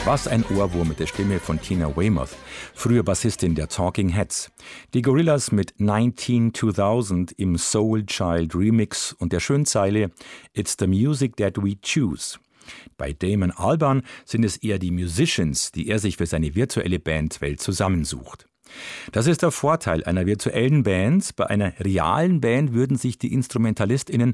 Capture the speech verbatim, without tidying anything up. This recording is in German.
Was ein Ohrwurm mit der Stimme von Tina Weymouth, früher Bassistin der Talking Heads. Die Gorillaz mit neunzehn zweitausend im Soul Child Remix und der schönen Zeile It's the music that we choose. Bei Damon Albarn sind es eher die Musicians, die er sich für seine virtuelle Bandwelt zusammensucht. Das ist der Vorteil einer virtuellen Band. Bei einer realen Band würden sich die InstrumentalistInnen